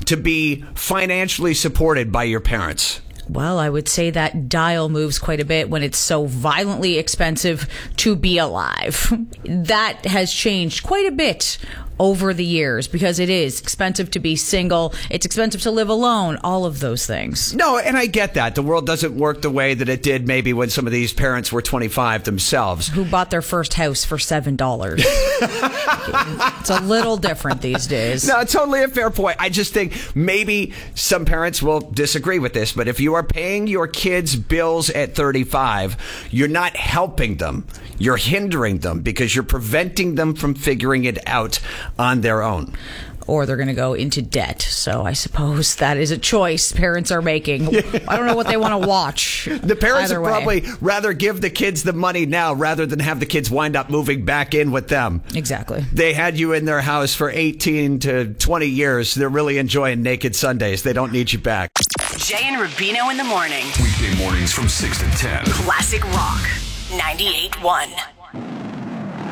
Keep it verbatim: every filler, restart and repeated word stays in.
to be financially supported by your parents? Well, I would say that dial moves quite a bit when it's so violently expensive to be alive. That has changed quite a bit over the years because it is expensive to be single. It's expensive to live alone. All of those things. No, and I get that. The world doesn't work the way that it did maybe when some of these parents were twenty-five themselves. Who bought their first house for seven dollars. It's a little different these days. No, totally a fair point. I just think maybe some parents will disagree with this, but if you are paying your kids' bills at thirty-five, you're not helping them. You're hindering them because you're preventing them from figuring it out on their own. Or they're going to go into debt. So I suppose that is a choice parents are making. Yeah. I don't know what they want to watch. The parents would probably rather give the kids the money now rather than have the kids wind up moving back in with them. Exactly. They had you in their house for eighteen to twenty years. They're really enjoying Naked Sundays. They don't need you back. Jay and Rubino in the morning. Weekday mornings from six to ten. Classic Rock ninety-eight point one.